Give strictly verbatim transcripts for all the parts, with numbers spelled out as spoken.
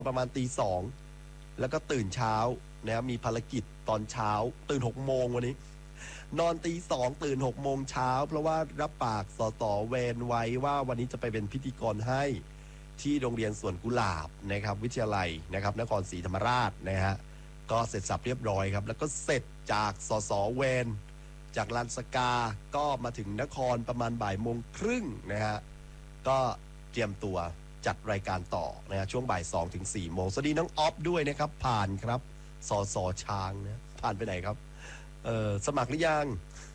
ประมาณตีสองแล้วก็ตื่นเช้านะมีภารกิจตอนเช้าตื่นหกโมงวันนี้นอนตีสองตื่นหกโมงเช้าเพราะว่ารับปากสสเวนไว้ว่าวันนี้จะไปเป็นพิธีกรให้ที่โรงเรียนสวนกุหลาบนะครับวิทยาลัยนะครับนครศรีธรรมราชนะฮะก็เสร็จสับเรียบร้อยครับแล้วก็เสร็จจากสสเวนจากลานสกาก็มาถึงนครประมาณบ่ายโมงครึ่งนะฮะก็เตรียมตัวจัดรายการต่อนะฮะช่วงบ่ายสองถึงสี่โมงสวัสดีน้องออฟด้วยนะครับผ่านครับสสช้างนะผ่านไปไหนครับเออสมัครหรือยัง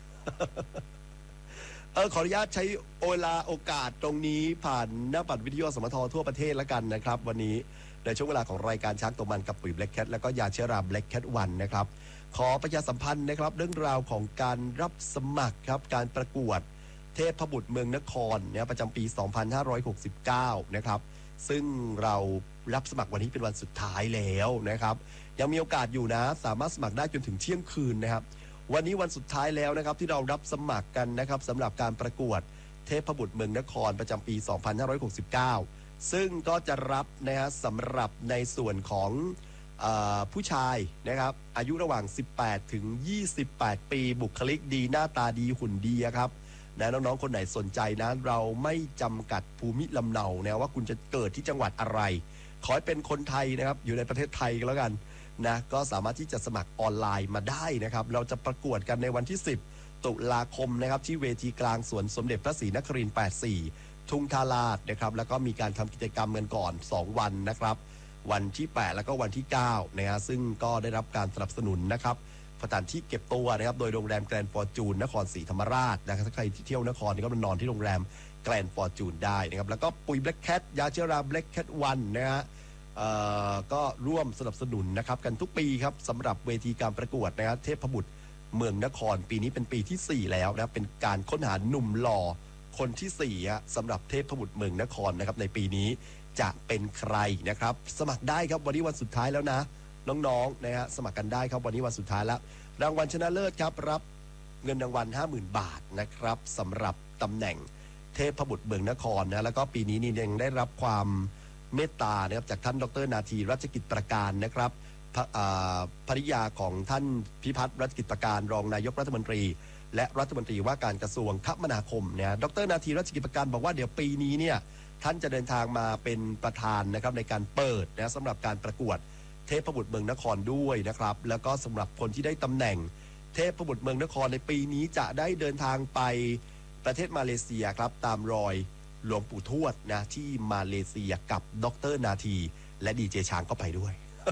เออขออนุญาตใช้เวลาโอกาสตรงนี้ผ่านหน้าปัดวิทยุสมททั่วประเทศแล้วกันนะครับวันนี้ในช่วงเวลาของรายการช้างตัวมันกับปุ๋ยแบล็กแคทแล้วก็ยาเชื้อราแบล็กแคทวันนะครับขอประชาสัมพันธ์นะครับเรื่องราวของการรับสมัครครับการประกวดเทพบุตรเมืองนครเนี่ยประจำปีสองพันห้าร้อยหกสิบเก้านะครับซึ่งเรารับสมัครวันนี้เป็นวันสุดท้ายแล้วนะครับยังมีโอกาสอยู่นะสามารถสมัครได้จนถึงเที่ยงคืนนะครับวันนี้วันสุดท้ายแล้วนะครับที่เรารับสมัครกันนะครับสำหรับการประกวดเทพบุตรเมืองนครประจำปีสองพันห้าร้อยหกสิบเก้าซึ่งก็จะรับนะฮะสำหรับในส่วนของเอ่อผู้ชายนะครับอายุระหว่างสิบแปดถึงยี่สิบแปดปีบุคลิกดีหน้าตาดีหุ่นดีครับนะน้องๆคนไหนสนใจนะเราไม่จำกัดภูมิลำเนานะว่าคุณจะเกิดที่จังหวัดอะไรขอให้เป็นคนไทยนะครับอยู่ในประเทศไทยก็แล้วกันนะก็สามารถที่จะสมัครออนไลน์มาได้นะครับเราจะประกวดกันในวันที่สิบตุลาคมนะครับที่เวทีกลางสวนสมเด็จพระศรีนครินทร์แปดสิบสี่ทุ่งทาราชนะครับแล้วก็มีการทำกิจกรรมกันก่อนสองวันนะครับวันที่แปดแล้วก็วันที่เก้านะฮะซึ่งก็ได้รับการสนับสนุนนะครับสถานที่เก็บตัวนะครับโดยโรงแรมแกรนด์ฟอร์จูนนครศรีธรรมราชนะครับถ้าใครที่เที่ยวนครนี่ก็มานอนที่โรงแรมแกรนด์ฟอร์จูนได้นะครับแล้วก็ปุ๋ยแบล็กแคทยาเชื้อราแบล็กแคทวันนะฮะก็ร่วมสนับสนุนนะครับกันทุกปีครับสำหรับเวทีการประกวดนะครับเทพบุตรเมืองนครปีนี้เป็นปีที่สี่แล้วนะครับเป็นการค้นหาหนุ่มหล่อคนที่สี่สำหรับเทพบุตรเมืองนครนะครับในปีนี้จะเป็นใครนะครับสมัครได้ครับวันนี้วันสุดท้ายแล้วนะน้องๆนะฮะสมัครกันได้ครับวันนี้วันสุดท้ายแล้วรางวัลชนะเลิศครับรับเงินรางวัล ห้าหมื่น บาทนะครับสำหรับตำแหน่งเทพบุตรเมืองนครนะแล้วก็ปีนี้นี่ยังได้รับความเมตตานะครับจากท่านดร.นาทีรัชกิจประการนะครับภริยาของท่านพิพัฒน์รัชกิจประการรองนายกรัฐมนตรีและรัฐมนตรีว่าการกระทรวงคมนาคมเนี่ยดร.นาทีรัชกิจประการบอกว่าเดี๋ยวปีนี้เนี่ยท่านจะเดินทางมาเป็นประธานนะครับในการเปิดนะสำหรับการประกวดเทพบุตรเมืองนครด้วยนะครับแล้วก็สำหรับคนที่ได้ตำแหน่งเทพบุตรเมืองนครในปีนี้จะได้เดินทางไปประเทศมาเลเซียครับตามรอยหลวงปู่ทวดนะที่มาเลเซียกับดร.นาทีและดีเจช้างก็ไปด้วย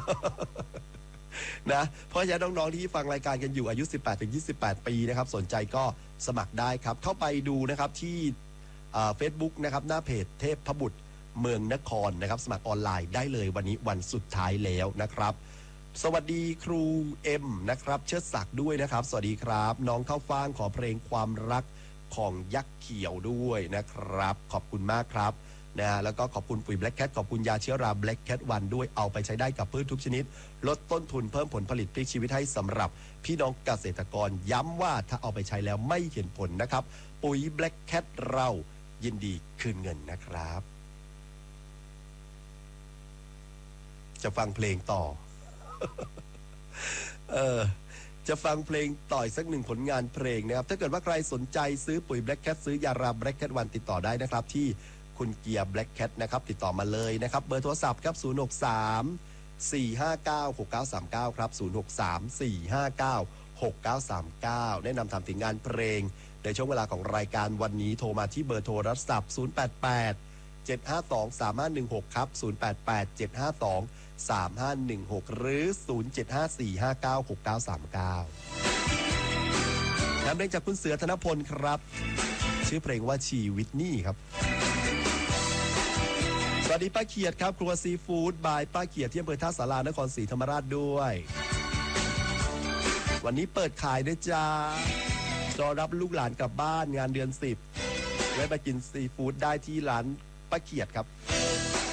นะเพราะฉะนั้นน้องๆที่ฟังรายการกันอยู่อายุ สิบแปดถึงยี่สิบแปด ปีนะครับสนใจก็สมัครได้ครับเข้าไปดูนะครับที่เฟซบุ๊กนะครับหน้าเพจเทพบุตรเมืองนครนะครับสมัครออนไลน์ได้เลยวันนี้วันสุดท้ายแล้วนะครับสวัสดีครูเอ็มนะครับเชิดศักดิ์ด้วยนะครับสวัสดีครับน้องเข้าฟ่างขอเพลงความรักของยักษ์เขียวด้วยนะครับขอบคุณมากครับนะแล้วก็ขอบคุณปุ๋ยแบล็กแคทขอบคุณยาเชื้อราแบล็กแคทวันด้วยเอาไปใช้ได้กับพืชทุกชนิดลดต้นทุนเพิ่มผลผลิตพลิกชีวิตให้สำหรับพี่น้องเกษตรกรย้ำว่าถ้าเอาไปใช้แล้วไม่เห็นผลนะครับปุ๋ยแบล็กแคทเรายินดีคืนเงินนะครับจะฟังเพลงต่อ เออจะฟังเพลงต่อยสักหนึ่งผลงานเพลงนะครับถ้าเกิดว่าใครสนใจซื้อปุ๋ยแบล็กแคทซื้อยาราแบล็กแคทวันติดต่อได้นะครับที่คุณเกียร์แบล็กแคทนะครับติดต่อมาเลยนะครับเบอร์โทรศัพท์ครับศูนย์ หก สาม สี่ ห้า เก้า หก เก้า สาม เก้าครับศูนย์ หก สาม สี่ ห้า เก้า หก เก้า สาม เก้าแนะนำทำถึงงานเพลงในช่วงเวลาของรายการวันนี้โทรมาที่เบอร์โทรศัพท์ศูนย์ แปด แปด เจ็ด ห้า สอง สาม ห้า หนึ่ง หกครับศูนย์ แปด แปด เจ็ด ห้า สอง สาม ห้า หนึ่ง หกหรือศูนย์ เจ็ด ห้า สี่ ห้า เก้า หก เก้า สาม เก้าเพลงจากคุณเสือธนพลครับชื่อเพลงว่าชีวิตนี่ครับสวัสดีป้าเขียดครับครัวซีฟู้ดบายป้าเขียดที่อำเภอท่าสารานครศรีธรรมราชด้วยวันนี้เปิดขายด้วยจ้ารอรับลูกหลานกลับบ้านงานเดือนสิบและไปกินซีฟู้ดได้ที่ร้านป้าเขียดครับ